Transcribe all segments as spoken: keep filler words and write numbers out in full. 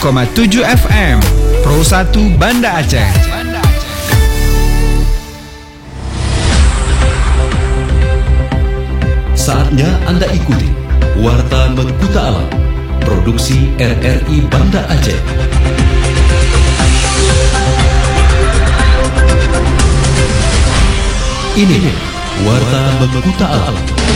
koma tujuh F M Pro satu Banda Aceh. Saatnya Anda ikuti Warta Mengkuta Alam, produksi R R I Banda Aceh. Ini Warta Mengkuta Alam.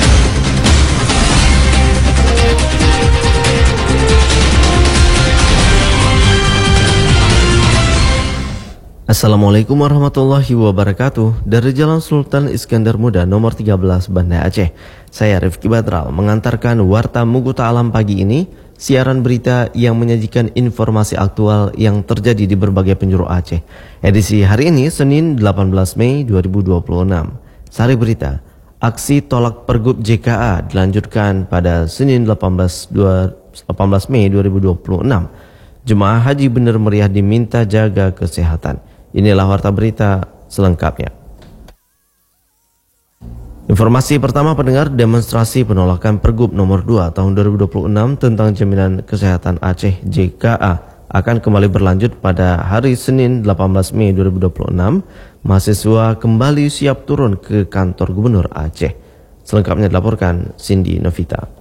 Assalamualaikum warahmatullahi wabarakatuh. Dari Jalan Sultan Iskandar Muda nomor tiga belas Banda Aceh, saya Rifki Badral mengantarkan Warta Mengkuta Alam pagi ini, siaran berita yang menyajikan informasi aktual yang terjadi di berbagai penjuru Aceh. Edisi hari ini Senin delapan belas Mei dua ribu dua puluh enam. Sari berita, aksi tolak Pergub J K A dilanjutkan pada Senin delapan belas Mei dua ribu dua puluh enam. Jemaah haji benar meriah diminta jaga kesehatan. Inilah warta berita selengkapnya. Informasi pertama pendengar, demonstrasi penolakan Pergub nomor dua tahun dua ribu dua puluh enam tentang Jaminan Kesehatan Aceh J K A akan kembali berlanjut pada hari Senin delapan belas Mei dua ribu dua puluh enam. Mahasiswa kembali siap turun ke kantor Gubernur Aceh. Selengkapnya dilaporkan Cindy Novita.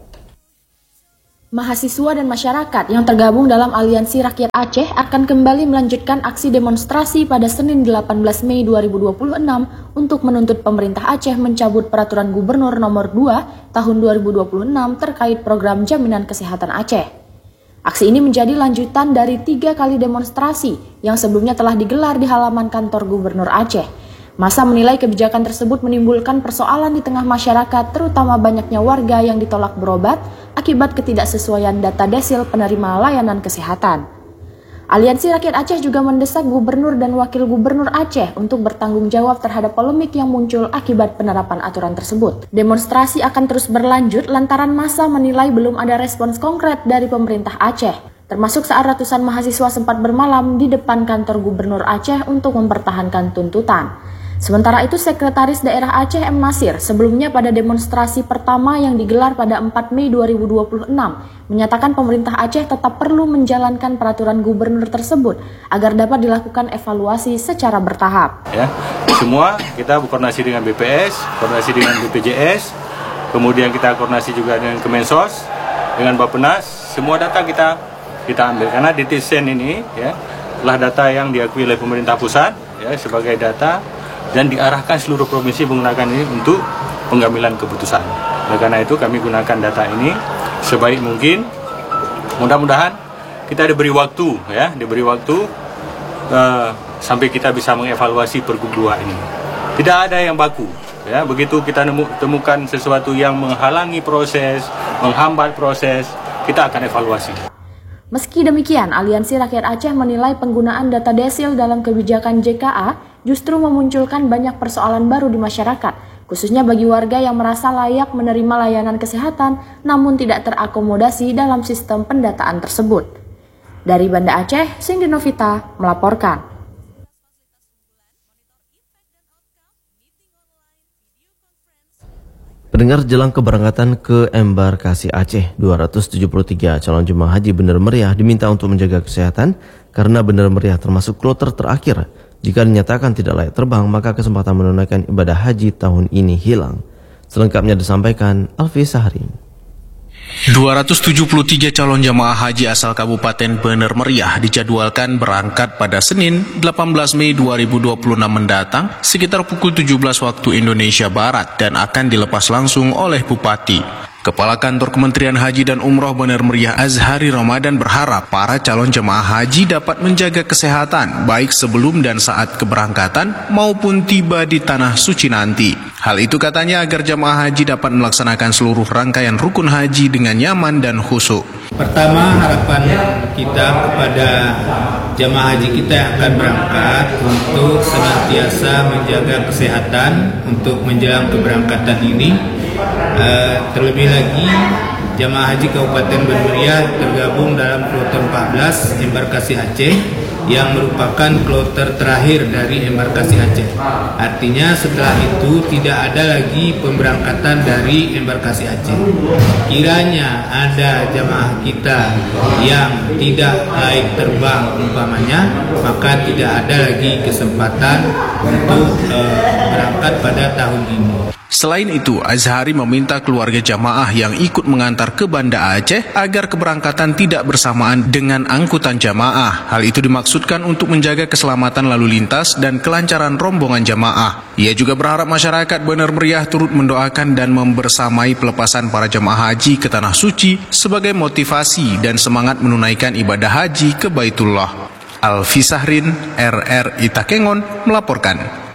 Mahasiswa dan masyarakat yang tergabung dalam Aliansi Rakyat Aceh akan kembali melanjutkan aksi demonstrasi pada Senin delapan belas Mei dua ribu dua puluh enam untuk menuntut pemerintah Aceh mencabut Peraturan Gubernur nomor dua tahun dua ribu dua puluh enam terkait program Jaminan Kesehatan Aceh. Aksi ini menjadi lanjutan dari tiga kali demonstrasi yang sebelumnya telah digelar di halaman kantor Gubernur Aceh. Massa menilai kebijakan tersebut menimbulkan persoalan di tengah masyarakat, terutama banyaknya warga yang ditolak berobat akibat ketidaksesuaian data desil penerima layanan kesehatan. Aliansi Rakyat Aceh juga mendesak Gubernur dan Wakil Gubernur Aceh untuk bertanggung jawab terhadap polemik yang muncul akibat penerapan aturan tersebut. Demonstrasi akan terus berlanjut lantaran massa menilai belum ada respons konkret dari pemerintah Aceh, termasuk saat ratusan mahasiswa sempat bermalam di depan kantor Gubernur Aceh untuk mempertahankan tuntutan. Sementara itu, Sekretaris Daerah Aceh M. Nasir sebelumnya pada demonstrasi pertama yang digelar pada empat Mei dua ribu dua puluh enam menyatakan pemerintah Aceh tetap perlu menjalankan peraturan gubernur tersebut agar dapat dilakukan evaluasi secara bertahap. Ya, semua kita koordinasi dengan B P S, koordinasi dengan B P J S, kemudian kita koordinasi juga dengan Kemensos, dengan Bappenas, semua data kita kita ambil karena D T S E N ini ya adalah data yang diakui oleh pemerintah pusat ya sebagai data dan diarahkan seluruh provinsi menggunakan ini untuk pengambilan keputusan. Oleh karena itu kami gunakan data ini sebaik mungkin. Mudah-mudahan kita diberi waktu ya, diberi waktu uh, sampai kita bisa mengevaluasi Pergub dua ini. Tidak ada yang baku ya. Begitu kita nemu, temukan sesuatu yang menghalangi proses, menghambat proses, kita akan evaluasi. Meski demikian, Aliansi Rakyat Aceh menilai penggunaan data desil dalam kebijakan J K A justru memunculkan banyak persoalan baru di masyarakat, khususnya bagi warga yang merasa layak menerima layanan kesehatan namun tidak terakomodasi dalam sistem pendataan tersebut. Dari Banda Aceh, Cindy Novita melaporkan. Pendengar, jelang keberangkatan ke embarkasi Aceh, dua ratus tujuh puluh tiga calon jemaah haji benar meriah diminta untuk menjaga kesehatan karena benar meriah termasuk kloter terakhir. Jika dinyatakan tidak layak terbang, maka kesempatan menunaikan ibadah haji tahun ini hilang. Selengkapnya disampaikan Alfi Sahri. dua ratus tujuh puluh tiga calon jamaah haji asal Kabupaten Bener Meriah dijadwalkan berangkat pada Senin delapan belas Mei dua ribu dua puluh enam mendatang sekitar pukul tujuh belas waktu Indonesia Barat dan akan dilepas langsung oleh Bupati. Kepala Kantor Kementerian Haji dan Umroh Bener Meriah Azhari Ramadan berharap para calon jemaah haji dapat menjaga kesehatan baik sebelum dan saat keberangkatan maupun tiba di Tanah Suci nanti. Hal itu katanya agar jemaah haji dapat melaksanakan seluruh rangkaian rukun haji dengan nyaman dan khusyuk. Pertama, harapan kita kepada jemaah haji kita yang akan berangkat untuk senantiasa menjaga kesehatan untuk menjelang keberangkatan ini. Uh, terlebih lagi jamaah haji Kabupaten Bener Meriah tergabung dalam kloter empat belas embarkasi Aceh yang merupakan kloter terakhir dari embarkasi Aceh. Artinya setelah itu tidak ada lagi pemberangkatan dari embarkasi Aceh. Kiranya ada jamaah kita yang tidak layak terbang umpamanya, maka tidak ada lagi kesempatan untuk uh, berangkat pada tahun ini. Selain itu, Azhari meminta keluarga jamaah yang ikut mengantar ke Banda Aceh agar keberangkatan tidak bersamaan dengan angkutan jamaah. Hal itu dimaksudkan untuk menjaga keselamatan lalu lintas dan kelancaran rombongan jamaah. Ia juga berharap masyarakat Bener Meriah turut mendoakan dan membersamai pelepasan para jamaah haji ke Tanah Suci sebagai motivasi dan semangat menunaikan ibadah haji ke Baitullah. Alfi Sahrin, R R I Takengon, melaporkan.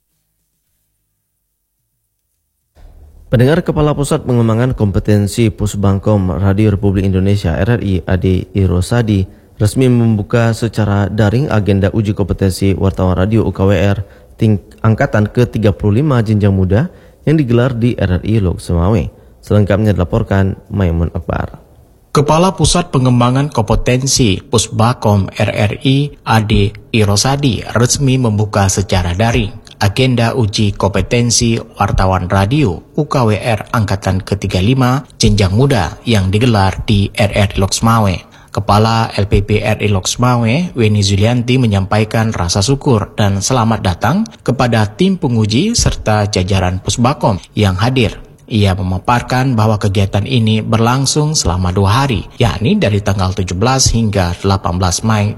Pendengar, Kepala Pusat Pengembangan Kompetensi Pusbangkom Radio Republik Indonesia R R I Ade Irosadi resmi membuka secara daring agenda uji kompetensi wartawan radio U K W R ting angkatan ke tiga puluh lima jenjang muda yang digelar di R R I Lok Sumawe. Selengkapnya dilaporkan Maimun Akbar. Kepala Pusat Pengembangan Kompetensi Pusbakom R R I Ade Irosadi resmi membuka secara daring agenda uji kompetensi wartawan radio U K W R angkatan ke tiga puluh lima jenjang muda yang digelar di R R I Lok Sumawe. Kepala L P P R I Lok Sumawe, Weni Zulianti, menyampaikan rasa syukur dan selamat datang kepada tim penguji serta jajaran Pusbakom yang hadir. Ia memaparkan bahwa kegiatan ini berlangsung selama dua hari, yakni dari tanggal tujuh belas hingga delapan belas Mei